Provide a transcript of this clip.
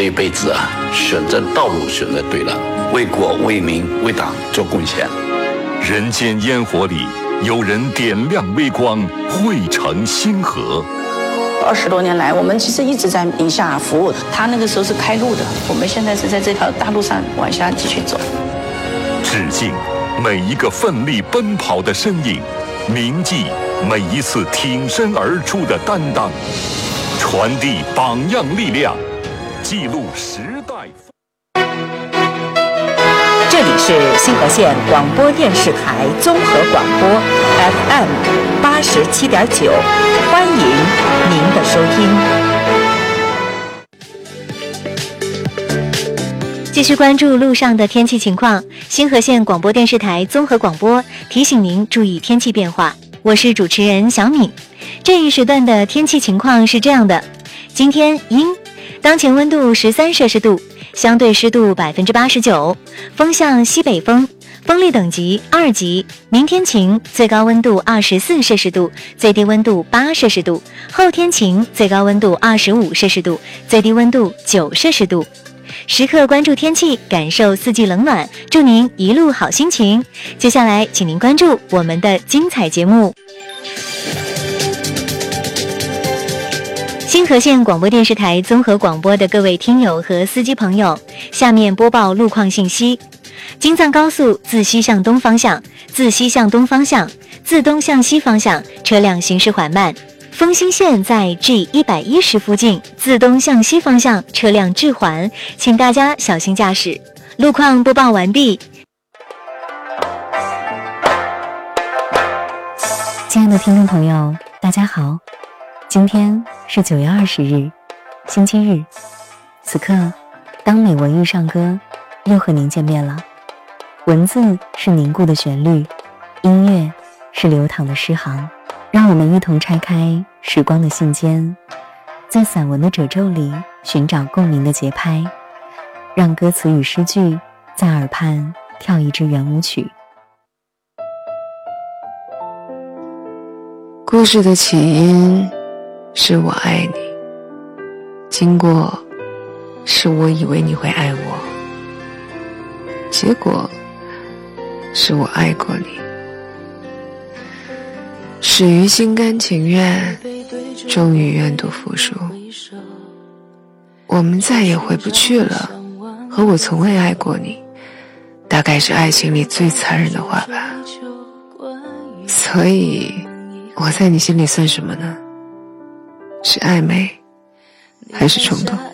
这一辈子啊，选择道路选择对了，为国为民为党做贡献。 人间烟火里，有人点亮微光，汇成星河。 20多年来，我们其实一直在宁夏服务的。他那个时候是开路的，我们现在是在这条大路上往下继续走。 致敬每一个奋力奔跑的身影，铭记每一次挺身而出的担当，传递榜样力量，记录时代。 这里是星河县广播电视台综合广播 FM 87.9，欢迎您的收听。 继续关注路上的天气情况，星河县广播电视台综合广播提醒您注意天气变化。我是主持人小敏。这一时段的天气情况是这样的：今天阴，当前温度13摄氏度，相对湿度89%，风向西北风，风力等级2级。明天晴，最高温度24摄氏度，最低温度8摄氏度。后天晴，最高温度25摄氏度，最低温度9摄氏度。时刻关注天气，感受四季冷暖，祝您一路好心情。接下来请您关注我们的精彩节目。星河县广播电视台综合广播的各位听友和司机朋友，下面播报路况信息。京藏高速自西向东方向，自西向东方向，自东向西方向车辆行驶缓慢。丰兴线在 G110 附近，自东向西方向车辆滞缓，请大家小心驾驶。路况播报完毕。亲爱的听众朋友，大家好，今天是9月20日，星期日。此刻，当美文遇上歌，又和您见面了。文字是凝固的旋律，音乐是流淌的诗行。让我们一同拆开时光的信笺，在散文的褶皱里寻找共鸣的节拍，让歌词与诗句在耳畔跳一支圆舞曲。 故事的起因是我爱你，经过是我以为你会爱我，结果是我爱过你。始于心甘情愿，终于愿赌服输。我们再也回不去了，和我从未爱过你，大概是爱情里最残忍的话吧。所以我在你心里算什么呢？是暧昧还是冲动？